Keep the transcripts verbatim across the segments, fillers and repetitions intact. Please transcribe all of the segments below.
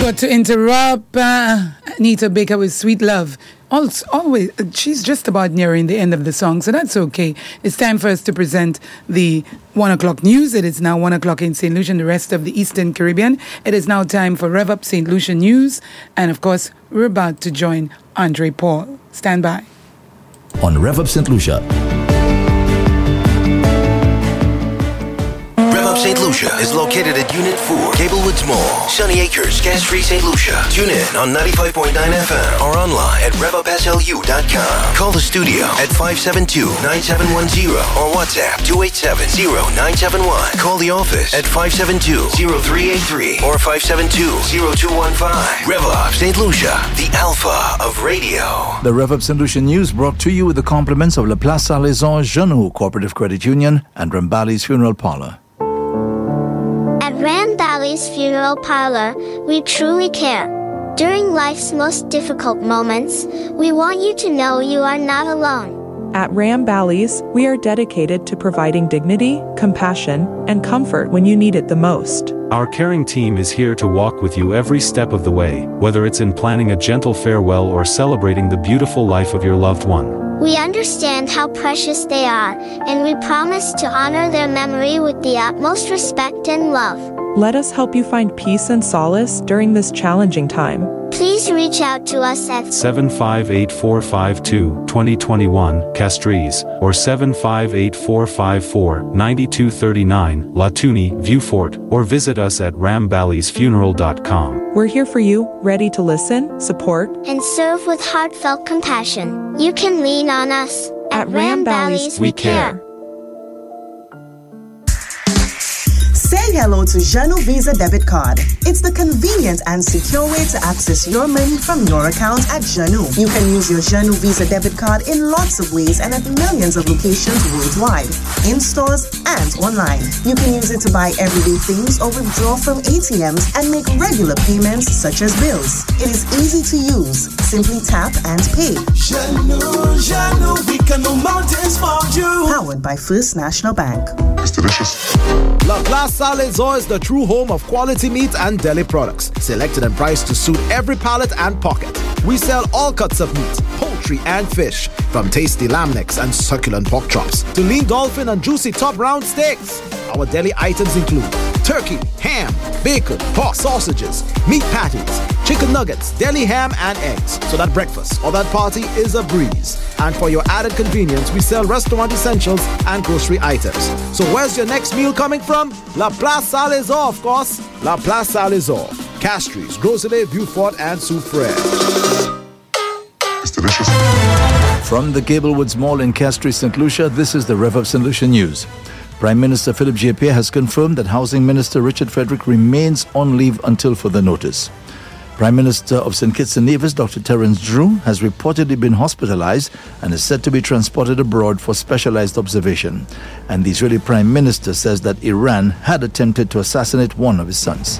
got to interrupt uh, Anita Baker with Sweet Love. Also, always, she's just about nearing the end of the song, so that's okay. It's time for us to present the one o'clock news. It is now one o'clock in Saint Lucia and the rest of the Eastern Caribbean. It is now time for Rev Up Saint Lucia News. And of course, we're about to join Andre Paul. Stand by. On Rev Up Saint Lucia. Rev Up Saint Lucia is located at Unit four, Gablewoods Mall, Sunny Acres, Castries, Saint Lucia. Tune in on ninety-five point nine F M or online at rev up s l u dot com. Call the studio at five seven two, nine seven one zero or WhatsApp two eight seven, zero nine seven one. Call the office at five seven two, zero three eight three or five seven two, zero two one five. Rev Up Saint Lucia, the alpha of radio. The Rev Up Saint Lucia News brought to you with the compliments of La Place Salaison Genou Cooperative Credit Union and Rambali's Funeral Parlor. At Rambali's Funeral Parlor, we truly care. During life's most difficult moments, we want you to know you are not alone. At Rambali's, we are dedicated to providing dignity, compassion, and comfort when you need it the most. Our caring team is here to walk with you every step of the way, whether it's in planning a gentle farewell or celebrating the beautiful life of your loved one. We understand how precious they are, and we promise to honor their memory with the utmost respect and love. Let us help you find peace and solace during this challenging time. Please reach out to us at seven five eight four five two, two zero two one, Castries, or seven five eight four five four, nine two three nine, Latuni, Viewfort, or visit us at rambali's funeral dot com. We're here for you, ready to listen, support, and serve with heartfelt compassion. You can lean on us. At, at Rambali's, we care. Say hello to Genou Visa Debit Card. It's the convenient and secure way to access your money from your account at Genou. You can use your Genou Visa Debit Card in lots of ways and at millions of locations worldwide, in stores and online. You can use it to buy everyday things or withdraw from A T Ms and make regular payments such as bills. It is easy to use. Simply tap and pay. Genou, Genou, we can move mountains for you. Powered by First National Bank. It's delicious. La Place Salaison is the true home of quality meat and deli products, selected and priced to suit every palate and pocket. We sell all cuts of meat, poultry and fish, from tasty lamb necks and succulent pork chops to lean dolphin and juicy top round steaks. Our deli items include turkey, ham, bacon, pork sausages, meat patties, chicken nuggets, deli ham and eggs, so that breakfast or that party is a breeze. And for your added convenience, we sell restaurant essentials and grocery items. So where's your next meal coming from? La Place Salaison, of course. La Place Salaison, Castries, Groselet, Beaufort, and Soufrière. It's delicious. From the Gablewoods Mall in Castries, Saint Lucia, this is the Rev Up Saint Lucia News. Prime Minister Philip Jappier has confirmed that Housing Minister Richard Frederick remains on leave until further notice. Prime Minister of Saint Kitts and Nevis, Doctor Terence Drew, has reportedly been hospitalized and is said to be transported abroad for specialized observation. And the Israeli Prime Minister says that Iran had attempted to assassinate one of his sons.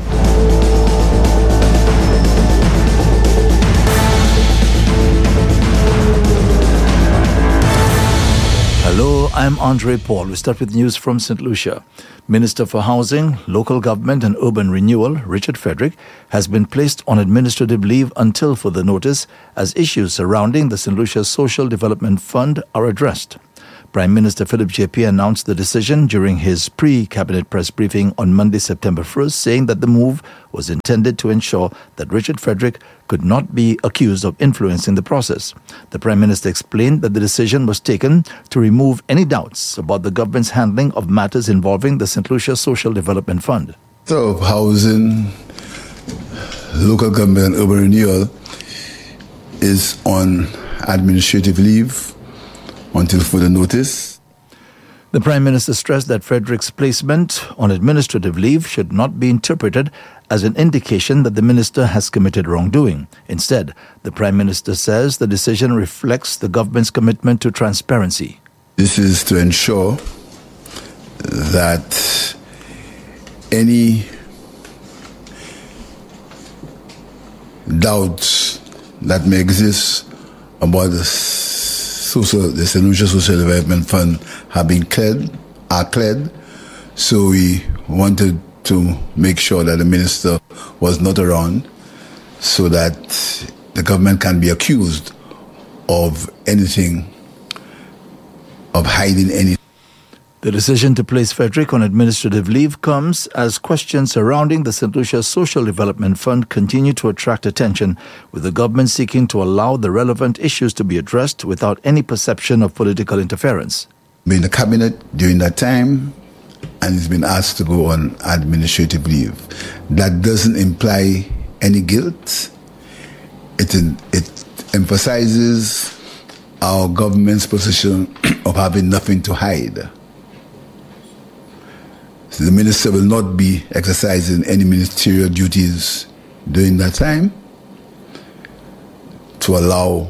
Hello, I'm Andre Paul. We start with news from Saint Lucia. Minister for Housing, Local Government and Urban Renewal, Richard Frederick, has been placed on administrative leave until further notice as issues surrounding the Saint Lucia Social Development Fund are addressed. Prime Minister Philip Jappier announced the decision during his pre-cabinet press briefing on Monday, September first, saying that the move was intended to ensure that Richard Frederick could not be accused of influencing the process. The Prime Minister explained that the decision was taken to remove any doubts about the government's handling of matters involving the Saint Lucia Social Development Fund. So, Housing, Local Government and Urban Renewal is on administrative leave until further notice. The Prime Minister stressed that Frederick's placement on administrative leave should not be interpreted as an indication that the minister has committed wrongdoing. Instead, the Prime Minister says the decision reflects the government's commitment to transparency. This is to ensure that any doubts that may exist about the social, the Saint Lucia Social Development Fund have been cleared, are cleared. So we wanted to make sure that the minister was not around so that the government can be accused of anything, of hiding anything. The decision to place Frederick on administrative leave comes as questions surrounding the Saint Lucia Social Development Fund continue to attract attention, with the government seeking to allow the relevant issues to be addressed without any perception of political interference. Been in the cabinet during that time, and he's been asked to go on administrative leave. That doesn't imply any guilt. It, it emphasizes our government's position of having nothing to hide. So the minister will not be exercising any ministerial duties during that time to allow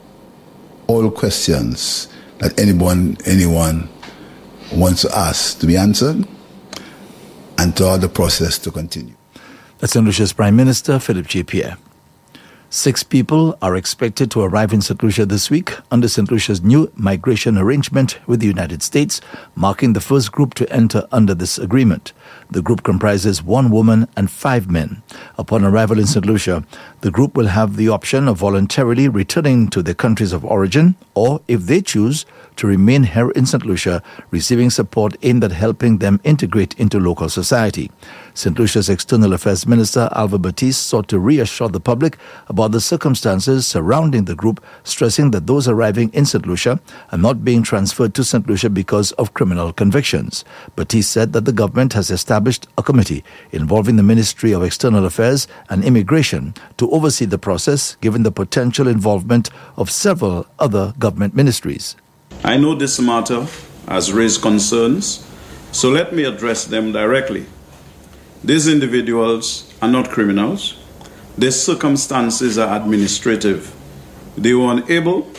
all questions that anyone anyone wants to ask to be answered and to allow the process to continue. That's Saint Lucia's Prime Minister, Philip J. Pierre. Six people are expected to arrive in Saint Lucia this week under Saint Lucia's new migration arrangement with the United States, marking the first group to enter under this agreement. The group comprises one woman and five men. Upon arrival in Saint Lucia, the group will have the option of voluntarily returning to their countries of origin, or, if they choose, to remain here in Saint Lucia, receiving support aimed at helping them integrate into local society. Saint Lucia's External Affairs Minister Alva Batiste sought to reassure the public about the circumstances surrounding the group, stressing that those arriving in Saint Lucia are not being transferred to Saint Lucia because of criminal convictions. Batiste said that the government has established a committee involving the Ministry of External Affairs and Immigration to oversee the process, given the potential involvement of several other government ministries. I know this matter has raised concerns, so let me address them directly. These individuals are not criminals. Their circumstances are administrative. They were unable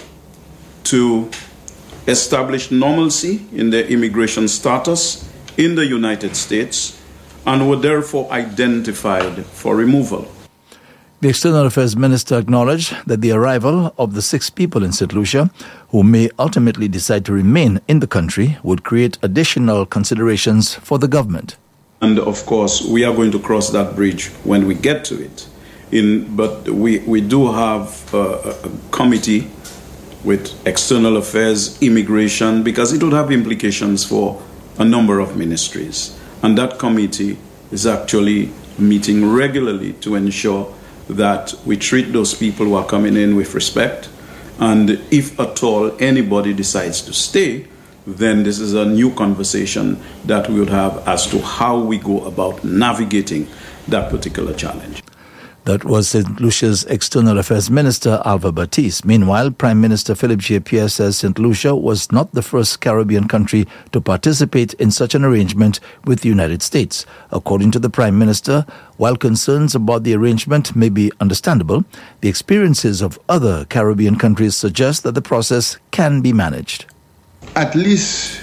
to establish normalcy in their immigration status in the United States and were therefore identified for removal. The External Affairs Minister acknowledged that the arrival of the six people in Saint Lucia, who may ultimately decide to remain in the country, would create additional considerations for the government. And of course, we are going to cross that bridge when we get to it. In, but we, we do have a, a committee with External Affairs, Immigration, because it would have implications for a number of ministries. And that committee is actually meeting regularly to ensure that we treat those people who are coming in with respect. And if at all anybody decides to stay, then this is a new conversation that we would have as to how we go about navigating that particular challenge. That was Saint Lucia's External Affairs Minister, Alva Batiste. Meanwhile, Prime Minister Philip J. Pierre says Saint Lucia was not the first Caribbean country to participate in such an arrangement with the United States. According to the Prime Minister, while concerns about the arrangement may be understandable, the experiences of other Caribbean countries suggest that the process can be managed. At least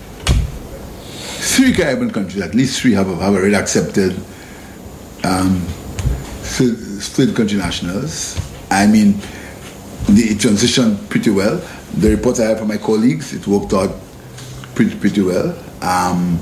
three Caribbean countries, at least three have, have already accepted um, third country nationals. I mean, the, it transitioned pretty well. The report I have from my colleagues, it worked out pretty, pretty well. Um,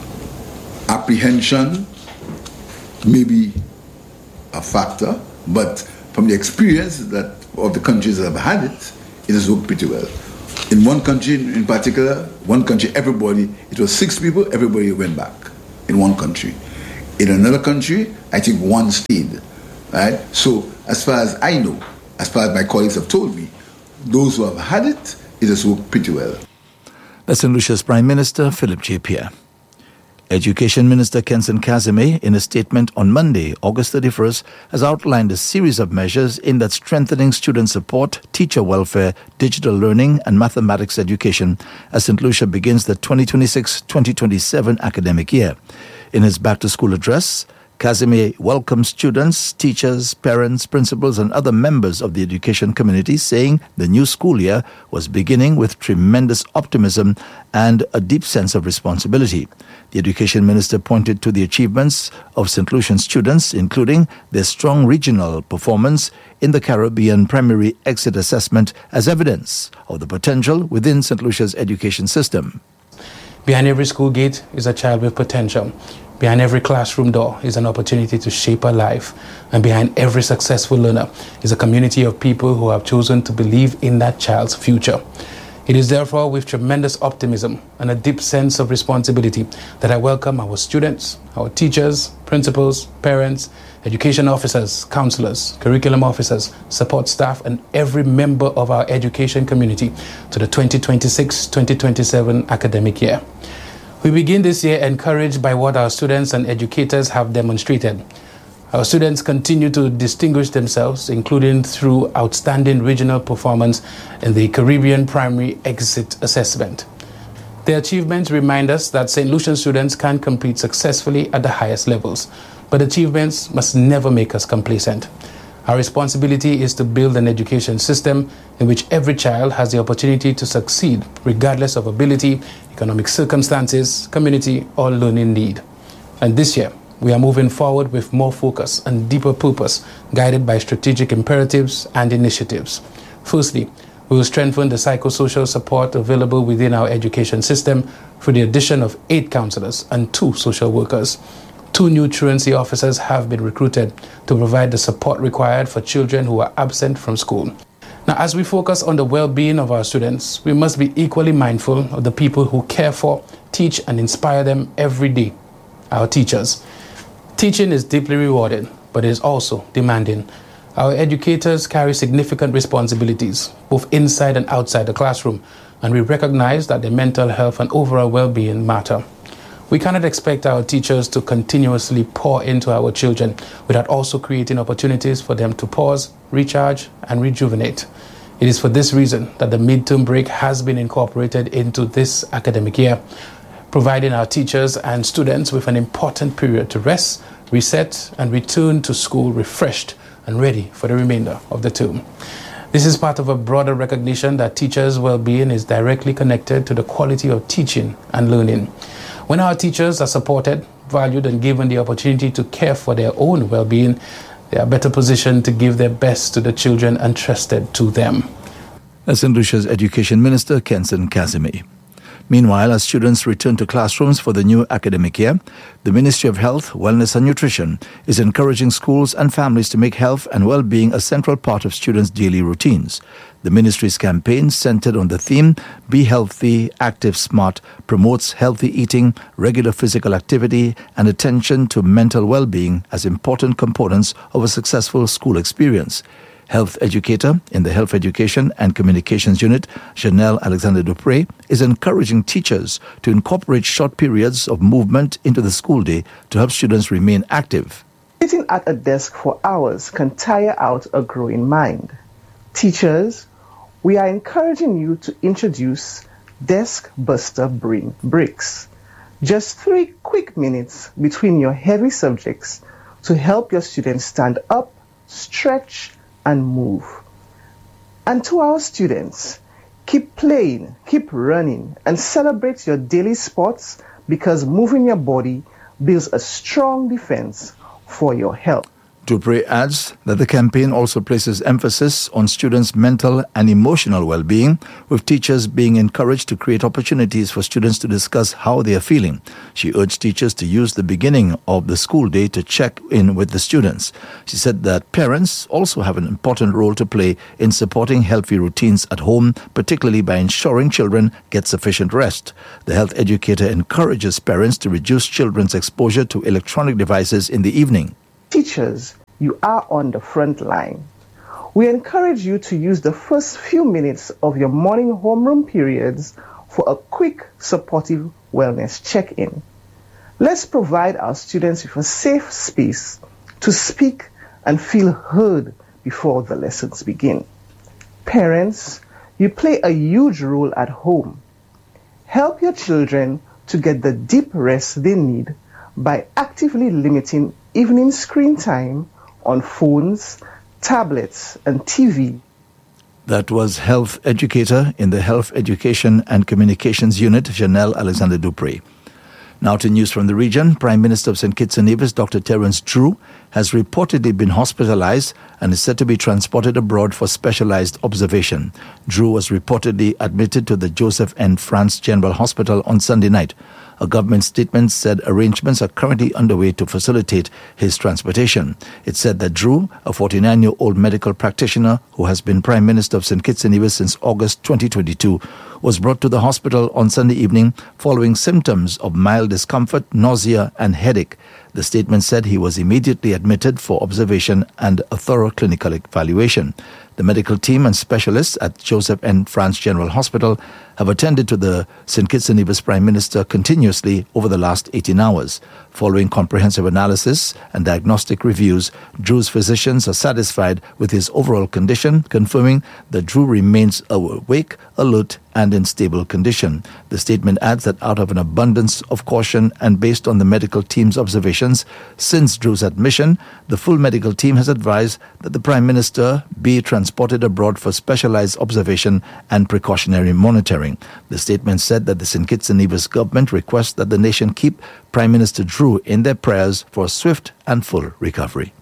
apprehension may be a factor, but from the experience that of the countries that have had it, it has worked pretty well. In one country in particular, one country, everybody, it was six people, everybody went back in one country. In another country, I think one stayed. Right? So, as far as I know, as far as my colleagues have told me, those who have had it, it has worked pretty well. That's Saint Lucia's Prime Minister, Philip J. Pierre. Education Minister Kenson Kazime, in a statement on Monday, August thirty-first, has outlined a series of measures aimed at strengthening student support, teacher welfare, digital learning, and mathematics education as Saint Lucia begins the twenty twenty-six twenty twenty-seven academic year. In his back-to-school address, Kazime welcomed students, teachers, parents, principals, and other members of the education community, saying the new school year was beginning with tremendous optimism and a deep sense of responsibility. The education minister pointed to the achievements of Saint Lucian students, including their strong regional performance in the Caribbean Primary Exit Assessment, as evidence of the potential within Saint Lucia's education system. Behind every school gate is a child with potential. Behind every classroom door is an opportunity to shape a life. And behind every successful learner is a community of people who have chosen to believe in that child's future. It is therefore with tremendous optimism and a deep sense of responsibility that I welcome our students, our teachers, principals, parents, education officers, counselors, curriculum officers, support staff, and every member of our education community to the twenty twenty-six twenty twenty-seven academic year. We begin this year encouraged by what our students and educators have demonstrated. Our students continue to distinguish themselves, including through outstanding regional performance in the Caribbean Primary Exit Assessment. Their achievements remind us that Saint Lucian students can compete successfully at the highest levels, but achievements must never make us complacent. Our responsibility is to build an education system in which every child has the opportunity to succeed, regardless of ability, economic circumstances, community, or learning need. And this year, we are moving forward with more focus and deeper purpose, guided by strategic imperatives and initiatives. Firstly, we will strengthen the psychosocial support available within our education system through the addition of eight counselors and two social workers. Two new truancy officers have been recruited to provide the support required for children who are absent from school. Now, as we focus on the well-being of our students, we must be equally mindful of the people who care for, teach, and inspire them every day, our teachers. Teaching is deeply rewarding, but it is also demanding. Our educators carry significant responsibilities, both inside and outside the classroom, and we recognize that their mental health and overall well-being matter. We cannot expect our teachers to continuously pour into our children without also creating opportunities for them to pause, recharge, and rejuvenate. It is for this reason that the midterm break has been incorporated into this academic year, providing our teachers and students with an important period to rest, reset, and return to school refreshed and ready for the remainder of the term. This is part of a broader recognition that teachers' well-being is directly connected to the quality of teaching and learning. When our teachers are supported, valued, and given the opportunity to care for their own well-being, they are better positioned to give their best to the children entrusted to them. As Saint Lucia's Education Minister, Kenson Kazimi. Meanwhile, as students return to classrooms for the new academic year, the Ministry of Health, Wellness and Nutrition is encouraging schools and families to make health and well-being a central part of students' daily routines. The ministry's campaign, centered on the theme Be Healthy, Active, Smart, promotes healthy eating, regular physical activity, and attention to mental well-being as important components of a successful school experience. Health educator in the Health Education and Communications Unit, Janelle Alexander Dupre, is encouraging teachers to incorporate short periods of movement into the school day to help students remain active. Sitting at a desk for hours can tire out a growing mind. Teachers, we are encouraging you to introduce Desk Buster Brain Breaks. Just three quick minutes between your heavy subjects to help your students stand up, stretch, and move. And to our students, keep playing, keep running, and celebrate your daily sports because moving your body builds a strong defense for your health. Dupre adds that the campaign also places emphasis on students' mental and emotional well-being, with teachers being encouraged to create opportunities for students to discuss how they are feeling. She urged teachers to use the beginning of the school day to check in with the students. She said that parents also have an important role to play in supporting healthy routines at home, particularly by ensuring children get sufficient rest. The health educator encourages parents to reduce children's exposure to electronic devices in the evening. Teachers, you are on the front line. We encourage you to use the first few minutes of your morning homeroom periods for a quick, supportive wellness check-in. Let's provide our students with a safe space to speak and feel heard before the lessons begin. Parents, you play a huge role at home. Help your children to get the deep rest they need by actively limiting evening screen time on phones, tablets, and T V. That was health educator in the Health Education and Communications Unit, Janelle Alexander Dupre. Now to news from the region. Prime Minister of Saint Kitts and Nevis, Doctor Terence Drew, has reportedly been hospitalized and is said to be transported abroad for specialized observation. Drew was reportedly admitted to the Joseph N. France General Hospital on Sunday night. A government statement said arrangements are currently underway to facilitate his transportation. It said that Drew, a forty-nine-year-old medical practitioner who has been Prime Minister of Saint Kitts and Nevis since August twenty twenty-two, was brought to the hospital on Sunday evening following symptoms of mild discomfort, nausea and headache. The statement said he was immediately admitted for observation and a thorough clinical evaluation. The medical team and specialists at Joseph N. France General Hospital have attended to the Saint Kitts and Nevis Prime Minister continuously over the last eighteen hours. Following comprehensive analysis and diagnostic reviews, Drew's physicians are satisfied with his overall condition, confirming that Drew remains awake, alert, and in stable condition. The statement adds that out of an abundance of caution and based on the medical team's observations since Drew's admission, the full medical team has advised that the Prime Minister be transported abroad for specialized observation and precautionary monitoring. The statement said that the Saint Kitts and Nevis government requests that the nation keep Prime Minister Drew in their prayers for a swift and full recovery.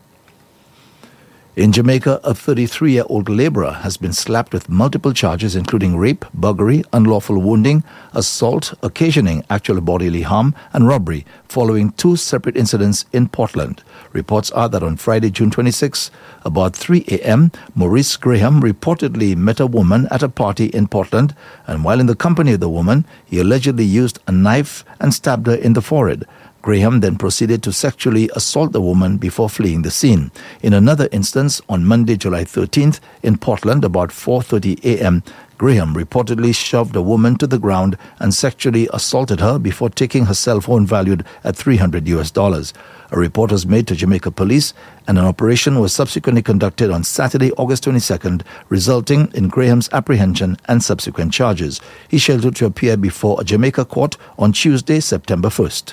In Jamaica, a thirty-three-year-old laborer has been slapped with multiple charges including rape, buggery, unlawful wounding, assault, occasioning actual bodily harm, and robbery following two separate incidents in Portland. Reports are that on Friday, June twenty-sixth, about three a.m., Maurice Graham reportedly met a woman at a party in Portland, and while in the company of the woman, he allegedly used a knife and stabbed her in the forehead. Graham then proceeded to sexually assault the woman before fleeing the scene. In another instance, on Monday, July thirteenth, in Portland, about four thirty a.m., Graham reportedly shoved a woman to the ground and sexually assaulted her before taking her cell phone valued at three hundred U S dollars. A report was made to Jamaica Police, and an operation was subsequently conducted on Saturday, August twenty-second, resulting in Graham's apprehension and subsequent charges. He is scheduled to appear before a Jamaica court on Tuesday, September first.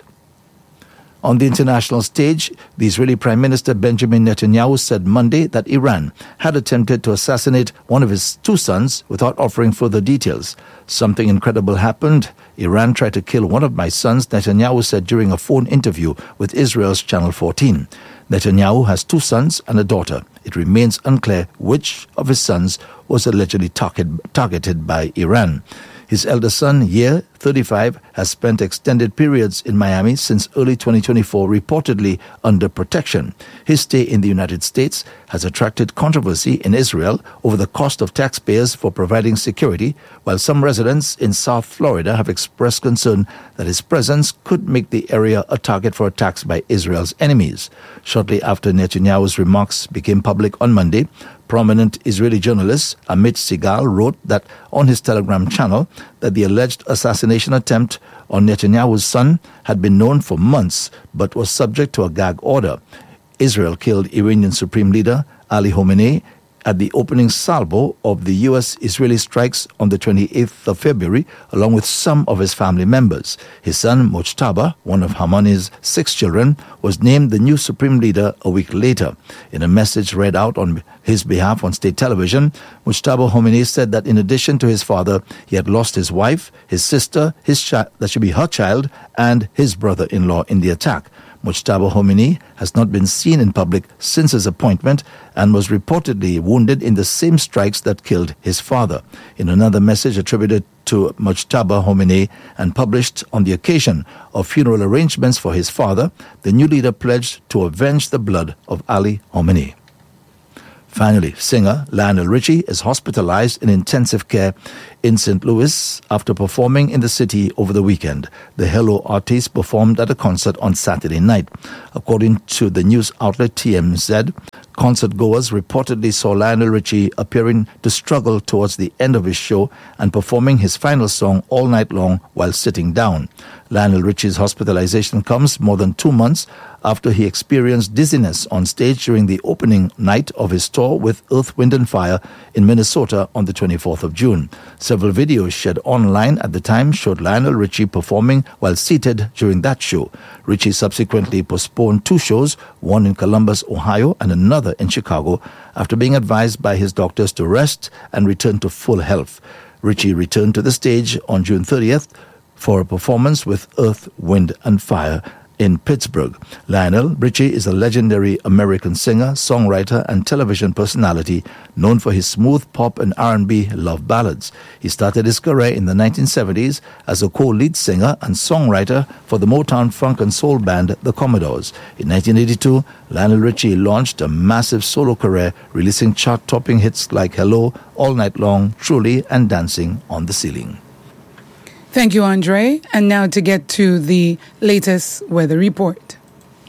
On the international stage, the Israeli Prime Minister Benjamin Netanyahu said Monday that Iran had attempted to assassinate one of his two sons without offering further details. Something incredible happened. Iran tried to kill one of my sons, Netanyahu said during a phone interview with Israel's Channel fourteen. Netanyahu has two sons and a daughter. It remains unclear which of his sons was allegedly target, targeted by Iran. His elder son, Yair, thirty-five, has spent extended periods in Miami since early twenty twenty-four, reportedly under protection. His stay in the United States has attracted controversy in Israel over the cost of taxpayers for providing security, while some residents in South Florida have expressed concern that his presence could make the area a target for attacks by Israel's enemies. Shortly after Netanyahu's remarks became public on Monday, prominent Israeli journalist Amit Segal wrote that on his Telegram channel that the alleged assassination attempt on Netanyahu's son had been known for months but was subject to a gag order. Israel killed Iranian Supreme Leader Ali Khamenei at the opening salvo of the U S-Israeli strikes on the twenty-eighth of February, along with some of his family members. His son, Mojtaba, one of Khamenei's six children, was named the new supreme leader a week later. In a message read out on his behalf on state television, Mojtaba Khamenei said that in addition to his father, he had lost his wife, his sister, his child, that should be her child, and his brother-in-law in the attack. Mojtaba Khamenei has not been seen in public since his appointment and was reportedly wounded in the same strikes that killed his father. In another message attributed to Mojtaba Khamenei and published on the occasion of funeral arrangements for his father, the new leader pledged to avenge the blood of Ali Khamenei. Finally, singer Lionel Richie is hospitalized in intensive care in Saint Louis after performing in the city over the weekend. The Hello artist performed at a concert on Saturday night. According to the news outlet T M Z, concert goers reportedly saw Lionel Richie appearing to struggle towards the end of his show and performing his final song all night long while sitting down. Lionel Richie's hospitalization comes more than two months after he experienced dizziness on stage during the opening night of his tour with Earth, Wind and Fire in Minnesota on the twenty-fourth of June. Several videos shared online at the time showed Lionel Richie performing while seated during that show. Richie subsequently postponed two shows, one in Columbus, Ohio, and another in Chicago, after being advised by his doctors to rest and return to full health. Richie returned to the stage on June thirtieth for a performance with Earth, Wind and Fire in Pittsburgh. Lionel Richie is a legendary American singer, songwriter, and television personality known for his smooth pop and R and B love ballads. He started his career in the nineteen seventies as a co-lead singer and songwriter for the Motown funk and soul band The Commodores. In nineteen eighty-two, Lionel Richie launched a massive solo career, releasing chart-topping hits like Hello, All Night Long, Truly, and Dancing on the Ceiling. Thank you, Andre. And now to get to the latest weather report.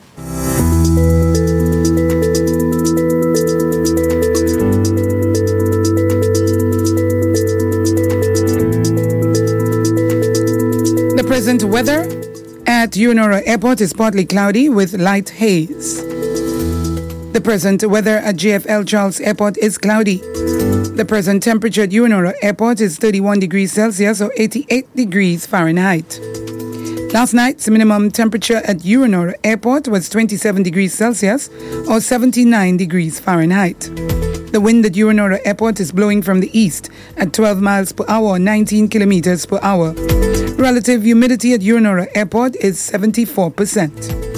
The present weather at Eunora Airport is partly cloudy with light haze. The present weather at J F L Charles Airport is cloudy. The present temperature at Eunora Airport is thirty-one degrees Celsius or eighty-eight degrees Fahrenheit. Last night's minimum temperature at Eunora Airport was twenty-seven degrees Celsius or seventy-nine degrees Fahrenheit. The wind at Eunora Airport is blowing from the east at twelve miles per hour or nineteen kilometers per hour. Relative humidity at Eunora Airport is seventy-four percent.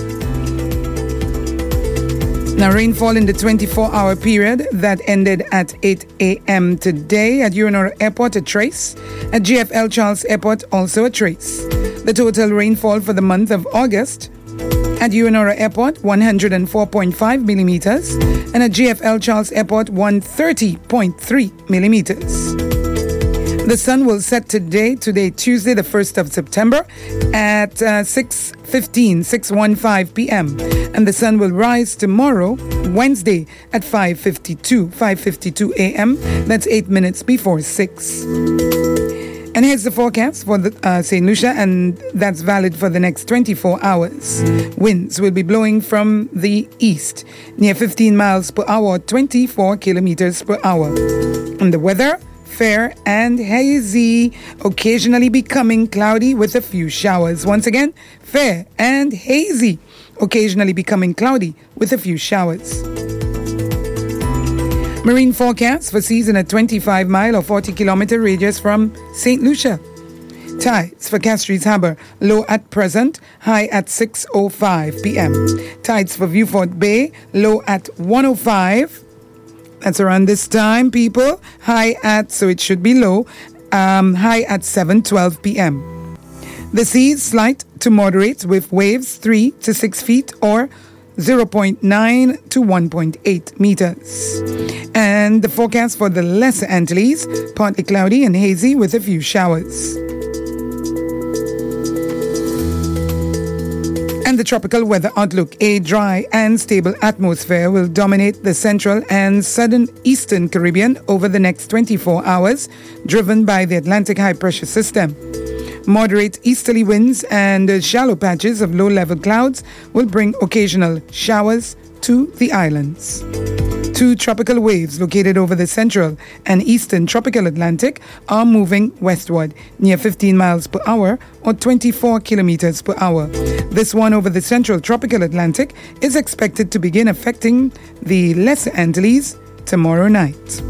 Now, rainfall in the twenty-four hour period that ended at eight a.m. today at Eunora Airport, a trace. At J F L Charles Airport, also a trace. The total rainfall for the month of August at Eunora Airport, one hundred four point five millimeters, and at J F L Charles Airport, one hundred thirty point three millimeters. The sun will set today, today Tuesday, the first of September, at uh, six fifteen, six fifteen p.m. And the sun will rise tomorrow, Wednesday, at five fifty-two, five fifty-two a.m. That's eight minutes before six. And here's the forecast for the, uh, Saint Lucia, and that's valid for the next twenty-four hours. Winds will be blowing from the east, near fifteen miles per hour, twenty-four kilometers per hour. And the weather, fair and hazy, occasionally becoming cloudy with a few showers. Once again, fair and hazy, occasionally becoming cloudy with a few showers. Marine forecast for season at twenty-five mile or forty kilometer radius from Saint Lucia. Tides for Castries Harbour, low at present, high at six oh five p.m. Tides for Viewfort Bay, low at one oh five. That's around this time, people. High at, so it should be low, um, high at seven twelve p.m. The sea is slight to moderate with waves three to six feet or zero point nine to one point eight meters. And the forecast for the Lesser Antilles, partly cloudy and hazy with a few showers. And the tropical weather outlook, a dry and stable atmosphere will dominate the central and southern eastern Caribbean over the next twenty-four hours, driven by the Atlantic high pressure system. Moderate easterly winds and shallow patches of low-level clouds will bring occasional showers to the islands. Two tropical waves located over the central and eastern tropical Atlantic are moving westward near fifteen miles per hour or twenty-four kilometers per hour. This one over the central tropical Atlantic is expected to begin affecting the Lesser Antilles tomorrow night.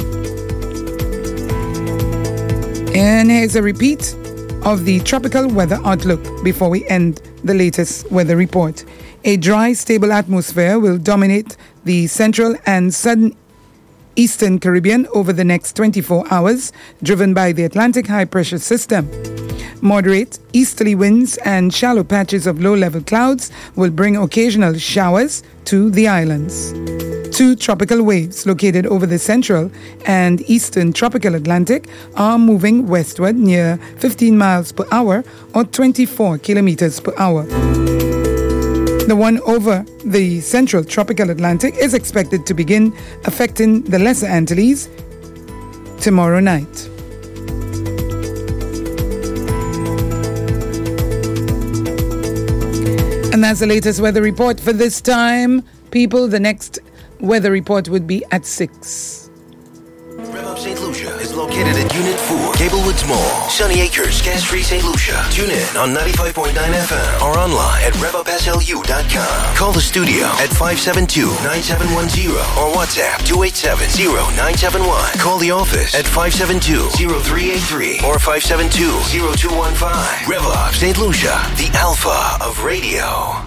And here's a repeat of the tropical weather outlook before we end the latest weather report. A dry, stable atmosphere will dominate the central and southern eastern Caribbean over the next twenty-four hours, driven by the Atlantic high pressure system. Moderate easterly winds and shallow patches of low-level clouds will bring occasional showers to the islands. Two tropical waves located over the central and eastern tropical Atlantic are moving westward near fifteen miles per hour or twenty-four kilometers per hour. The one over the central tropical Atlantic is expected to begin affecting the Lesser Antilles tomorrow night. And that's the latest weather report for this time. People, the next weather report would be at six. Rev Up Saint Lucia is located at Unit four, Gablewoods Mall, Sunny Acres, Gas-Free Saint Lucia. Tune in on ninety-five point nine F M or online at rev up s l u dot com. Call the studio at five seven two, nine seven one zero or WhatsApp two eight seven, zero nine seven one. Call the office at five seven two, zero three eight three or five seven two, zero two one five. Rev Up Saint Lucia, the alpha of radio.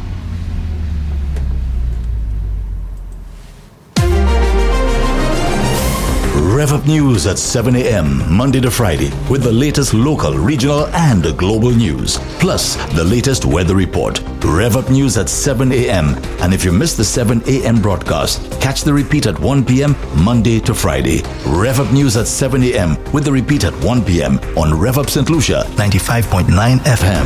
Rev Up News at seven a.m. Monday to Friday with the latest local, regional, and global news. Plus, the latest weather report. Rev Up News at seven a.m. And if you miss the seven a.m. broadcast, catch the repeat at one p.m. Monday to Friday. Rev Up News at seven a.m. with the repeat at one p.m. on Rev Up Saint Lucia, ninety-five point nine F M.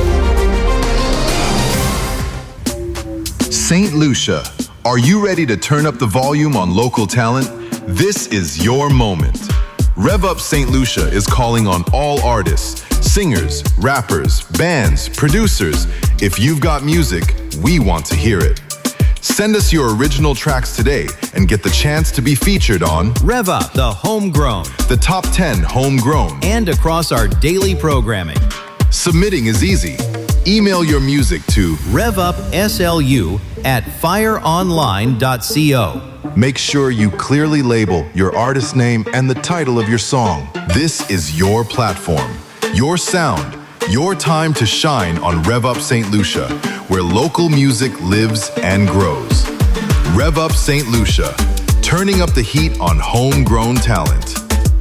Saint Lucia, are you ready to turn up the volume on local talent? This is your moment. Rev Up Saint Lucia is calling on all artists, singers, rappers, bands, producers. If you've got music, we want to hear it. Send us your original tracks today and get the chance to be featured on Rev Up, the Homegrown, the top ten Homegrown, and across our daily programming. Submitting is easy. Email your music to revupslu at fireonline dot co. Make sure you clearly label your artist name and the title of your song. This is your platform, your sound, your time to shine on Rev Up Saint Lucia, where local music lives and grows. Rev Up Saint Lucia, turning up the heat on homegrown talent.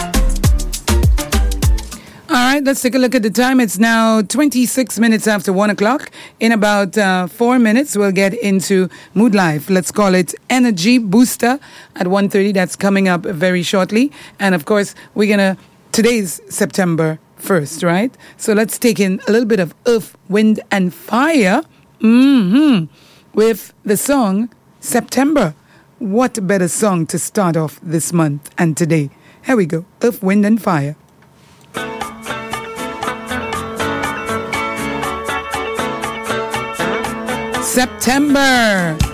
All right, let's take a look at the time. It's now twenty-six minutes after one o'clock. In about uh, four minutes, we'll get into Mood Life. Let's call it Energy Booster at one thirty. That's coming up very shortly. And of course, we're going to, today's September first, right? So let's take in a little bit of Earth, Wind, and Fire mm-hmm, with the song September. What better song to start off this month and today? Here we go. Earth, Wind, and Fire. September.